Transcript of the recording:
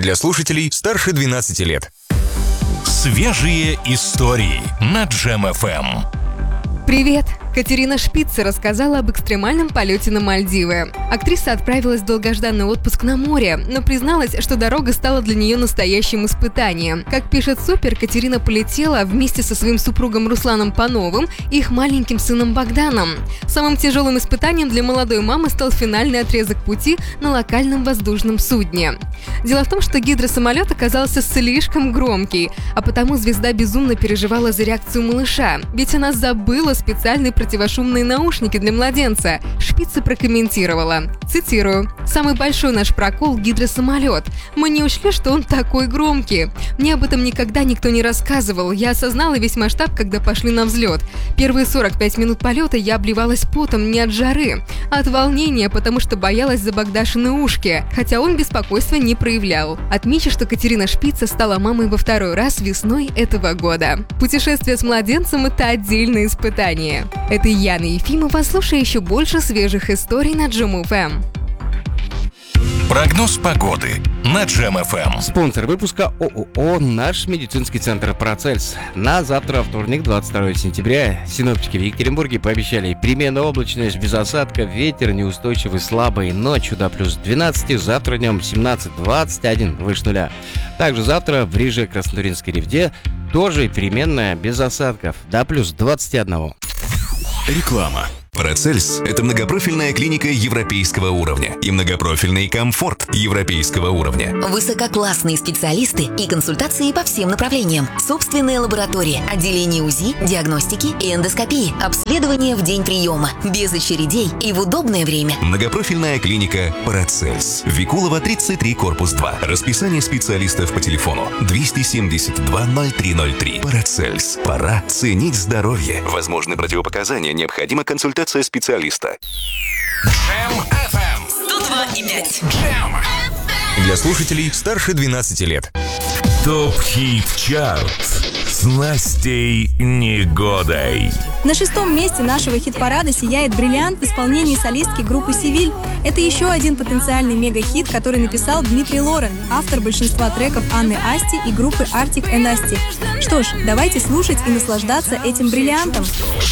Для слушателей старше 12 лет. Свежие истории на Джем ФМ. Привет! Катерина Шпица рассказала об экстремальном полете на Мальдивы. Актриса отправилась в долгожданный отпуск на море, но призналась, что дорога стала для нее настоящим испытанием. Как пишет Супер, Катерина полетела вместе со своим супругом Русланом Пановым и их маленьким сыном Богданом. Самым тяжелым испытанием для молодой мамы стал финальный отрезок пути на локальном воздушном судне. Дело в том, что гидросамолет оказался слишком громкий, а потому звезда безумно переживала за реакцию малыша, ведь она забыла специальные противошумные наушники для младенца. Шпица прокомментировала, цитирую: «Самый большой наш прокол — гидросамолет. Мы не учли, что он такой громкий. Мне об этом никогда никто не рассказывал. Я осознала весь масштаб, когда пошли на взлет. Первые 45 минут полета я обливалась потом не от жары, а от волнения, потому что боялась за Богдашины ушки, хотя он беспокойства не проявлял». Отмечу, что Катерина Шпица стала мамой во второй раз весной этого года. Путешествие с младенцем – это отдельное испытание. Это Яна Ефимова. Слушай еще больше свежих историй на Джем ФМ. Прогноз погоды на Джем ФМ. Спонсор выпуска ООО «Наш медицинский центр Парацельс». На завтра, вторник, 22 сентября, синоптики в Екатеринбурге пообещали переменная облачность, без осадков, ветер неустойчивый, слабый, ночью до плюс 12, завтра днем 17-21, выше нуля. Также завтра в Риже, Краснотуринской Ревде тоже переменная, без осадков, до плюс 21. Реклама. Парацельс – это многопрофильная клиника европейского уровня и многопрофильный комфорт европейского уровня. Высококлассные специалисты и консультации по всем направлениям. Собственная лаборатория, отделение УЗИ, диагностики и эндоскопии. Обследование в день приема, без очередей и в удобное время. Многопрофильная клиника Парацельс. Викулова, 33, корпус 2. Расписание специалистов по телефону 272 0303. Парацельс. Пора ценить здоровье. Возможны противопоказания, необходима консультация специалиста. Джем ФМ 102,5. Джем. Для слушателей старше 12 лет. Топ-хит чарт с Настей Негодой. На 6-м месте нашего хит-парада сияет «Бриллиант» в исполнении солистки группы «Севиль». Это еще один потенциальный мега-хит, который написал Дмитрий Лорен, автор большинства треков Анны Асти и группы Arctic and Asti. Что ж, давайте слушать и наслаждаться этим бриллиантом.